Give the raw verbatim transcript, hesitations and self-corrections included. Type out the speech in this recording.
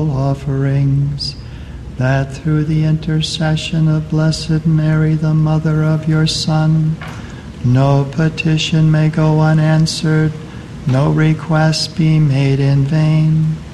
offerings, that through the intercession of Blessed Mary, the Mother of your Son, no petition may go unanswered, no request be made in vain.